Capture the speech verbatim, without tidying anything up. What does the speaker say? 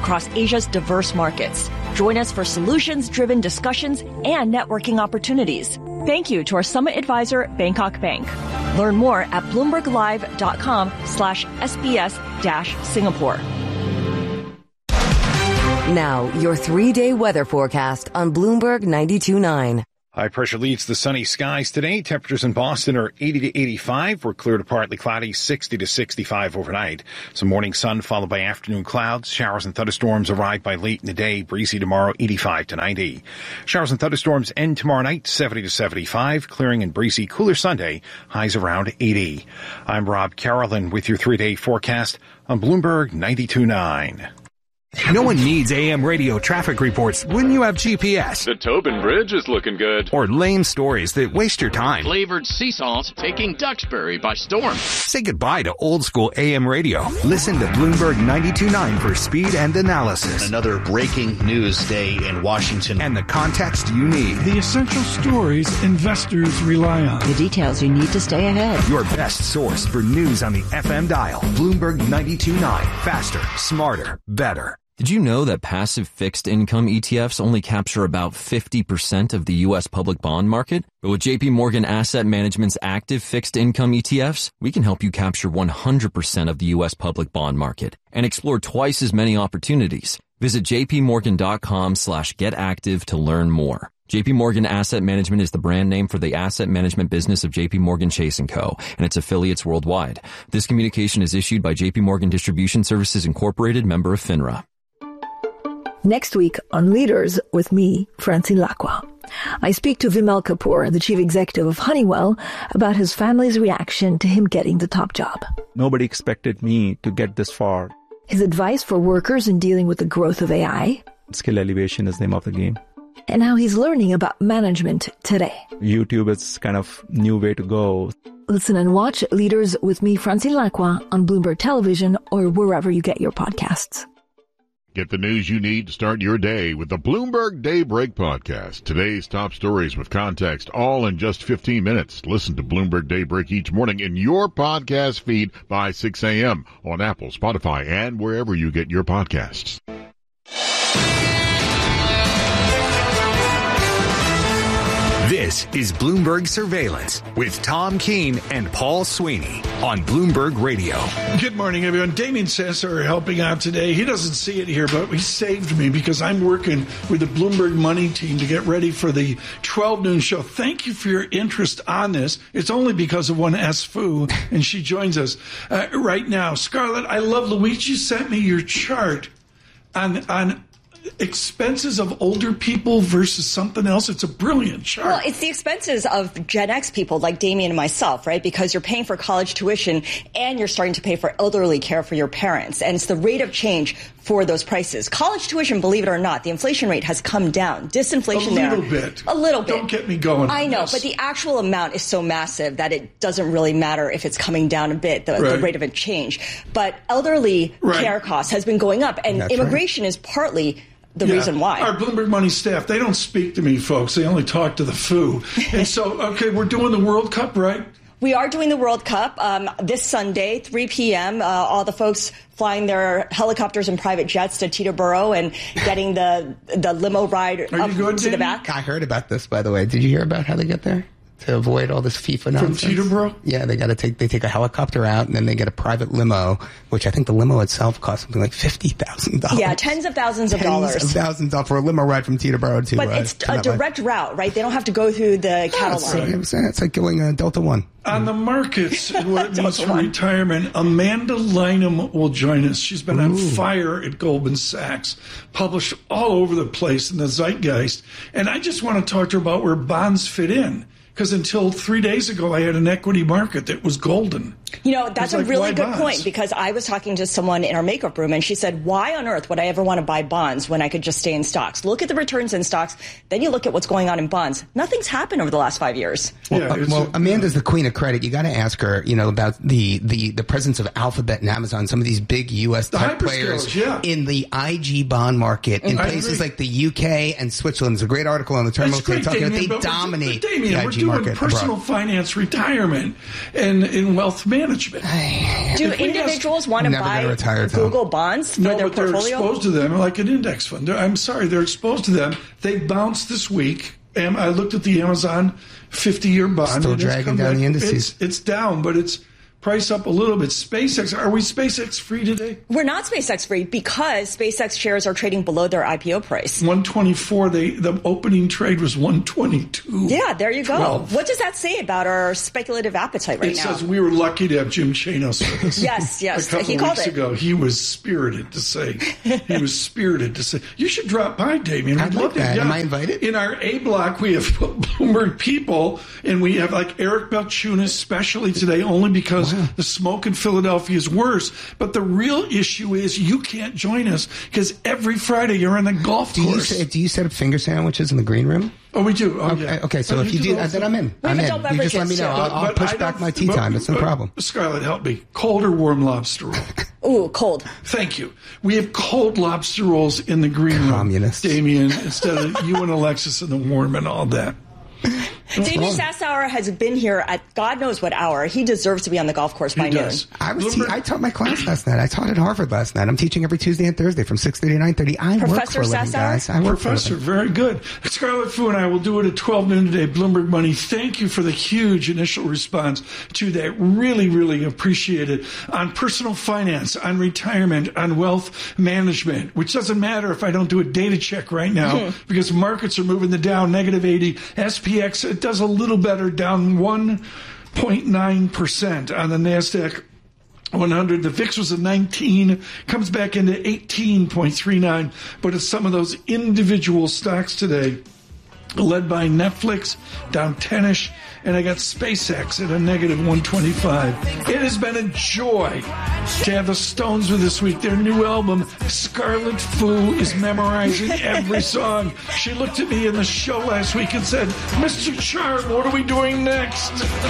across Asia's diverse markets. Join us for solutions-driven discussions and networking opportunities. Thank you to our summit advisor, Bangkok Bank. Learn more at bloomberglive.com slash SBS dash Singapore. Now, your three-day weather forecast on Bloomberg ninety-two point nine. High pressure leads the sunny skies today. Temperatures in Boston are eighty to eighty-five. We're clear to partly cloudy, sixty to sixty-five overnight. Some morning sun followed by afternoon clouds. Showers and thunderstorms arrive by late in the day. Breezy tomorrow, eighty-five to ninety. Showers and thunderstorms end tomorrow night, seventy to seventy-five. Clearing and breezy, cooler Sunday. Highs around eighty. I'm Rob Carolyn with your three-day forecast on Bloomberg ninety-two point nine. No one needs A M radio traffic reports when you have G P S. The Tobin Bridge is looking good. Or lame stories that waste your time. Flavored sea salt taking Duxbury by storm. Say goodbye to old school A M radio. Listen to Bloomberg ninety-two point nine for speed and analysis. Another breaking news day in Washington. And the context you need. The essential stories investors rely on. The details you need to stay ahead. Your best source for news on the F M dial. Bloomberg ninety-two point nine. Faster, smarter, better. Did you know that passive fixed income E T Fs only capture about fifty percent of the U S public bond market? But with J P Morgan Asset Management's active fixed income E T Fs, we can help you capture one hundred percent of the U S public bond market and explore twice as many opportunities. Visit jpmorgan.com slash get active to learn more. J P Morgan Asset Management is the brand name for the asset management business of J P Morgan Chase and Co. and its affiliates worldwide. This communication is issued by J P Morgan Distribution Services Incorporated, member of FINRA. Next week on Leaders with me, Francine Lacqua. I speak to Vimal Kapoor, the chief executive of Honeywell, about his family's reaction to him getting the top job. Nobody expected me to get this far. His advice for workers in dealing with the growth of A I. Skill elevation is the name of the game. And how he's learning about management today. YouTube is kind of new way to go. Listen and watch Leaders with me, Francine Lacqua, on Bloomberg Television or wherever you get your podcasts. Get the news you need to start your day with the Bloomberg Daybreak Podcast. Today's top stories with context, all in just fifteen minutes. Listen to Bloomberg Daybreak each morning in your podcast feed by six a.m. on Apple, Spotify, and wherever you get your podcasts. This is Bloomberg Surveillance with Tom Keene and Paul Sweeney on Bloomberg Radio. Good morning, everyone. Damien Sasser helping out today. He doesn't see it here, but he saved me because I'm working with the Bloomberg Money team to get ready for the twelve noon show. Thank you for your interest on this. It's only because of one S. Fu, and she joins us uh, right now. Scarlett, I love Luigi sent me your chart on on. expenses of older people versus something else. It's a brilliant chart. Well, it's the expenses of Gen X people like Damien and myself, right? Because you're paying for college tuition and you're starting to pay for elderly care for your parents. And it's the rate of change for those prices. College tuition, believe it or not, the inflation rate has come down. Disinflation there. A little there. bit. A little bit. Don't get me going. I know, this. but the actual amount is so massive that it doesn't really matter if it's coming down a bit, the, right. the rate of a change. But elderly right. care costs has been going up, and That's immigration right. is partly the yeah. reason why. Our Bloomberg Money staff, they don't speak to me, folks. They only talk to the Fu. And so, okay, we're doing the World Cup, right? We are doing the World Cup um, this Sunday, three p.m. Uh, all the folks flying their helicopters and private jets to Teterboro and getting the the limo ride are up you good, to Danny? the back. I heard about this, by the way. Did you hear about how they get there? To avoid all this FIFA nonsense. From Teterboro? Yeah, they got to take they take a helicopter out and then they get a private limo, which I think the limo itself costs something like fifty thousand dollars. Yeah, tens of thousands of tens dollars. Tens of thousands of dollars for a limo ride from Teterboro to. But uh, it's to a MetLife. direct route, right? They don't have to go through the cattle yeah, line. It's, it's like going uh, Delta One. On the markets and what it means for retirement, Amanda Lynham will join us. She's been on Ooh. fire at Goldman Sachs, published all over the place in the zeitgeist. And I just want to talk to her about where bonds fit in. Because until three days ago, I had an equity market that was golden. You know, that's a like, really why good bonds? point, because I was talking to someone in our makeup room and she said, why on earth would I ever want to buy bonds when I could just stay in stocks? Look at the returns in stocks. Then you look at what's going on in bonds. Nothing's happened over the last five years. Well, Yeah, uh, it's well a- Amanda's the queen of credit. You got to ask her, you know, about the, the, the presence of Alphabet and Amazon, some of these big U S The tech hyperscalers, players yeah. in the I G bond market in I places agree. like the U K and Switzerland. There's a great article on the terminal That's great, talking about Damien, they but we're- dominate but Damien, the we're I G doing market personal abroad. finance retirement and in wealth management. management. Do individuals want to buy retire, Google bonds for no, their but portfolio? They're exposed to them like an index fund. They're, I'm sorry, they're exposed to them. They bounced this week. And I looked at the Amazon fifty-year bond. Still dragging down back. the indices. It's, it's down, but it's price up a little bit. SpaceX, are we SpaceX free today? We're not SpaceX free because SpaceX shares are trading below their I P O price. one twenty-four, they, the opening trade was one twenty-two. Yeah, there you go. twelve. What does that say about our speculative appetite right it now? It says we were lucky to have Jim Chanos with us. Yes, yes. A couple he called weeks it. ago, he was spirited to say, he was spirited to say, you should drop by, Damien. I'd love that. Yeah. Am I invited? In our A block, we have Bloomberg people, and we have like Eric Balchunas, especially today, only because wow. the smoke in Philadelphia is worse. But the real issue is you can't join us because every Friday you're on the golf do course. You say, do you set up finger sandwiches in the green room? Oh, we do. Oh, okay, yeah. okay, so if you do, then I'm in. I'm in. You just let me know. I'll, I'll push back my tea time. It's no problem. Scarlett, help me. Cold or warm lobster roll? Ooh, cold. Thank you. We have cold lobster rolls in the green room. Communist. Damien, instead of you and Alexis in the warm and all that. Damien Sassower has been here at God knows what hour. He deserves to be on the golf course by he does. noon. I was te- I taught my class last night. I taught at Harvard last night. I'm teaching every Tuesday and Thursday from six thirty to nine thirty. I Professor work for a living, Sassower? guys. I work Professor, for a living. very good. Scarlett Fu and I will do it at twelve noon today. Bloomberg Money, thank you for the huge initial response to that. Really, really appreciate it. On personal finance, on retirement, on wealth management, which doesn't matter if I don't do a data check right now mm-hmm. because markets are moving the Dow negative eighty. S P X, it does a little better, down one point nine percent on the NASDAQ one hundred. The V I X was a nineteen, comes back into eighteen point three nine, but it's some of those individual stocks today, led by Netflix, down ten-ish, and I got SpaceX at a negative one twenty-five. It has been a joy to have the Stones with this week. Their new album, Scarlett Fu, is memorizing every song. She looked at me in the show last week and said, Mister Charm, what are we doing next?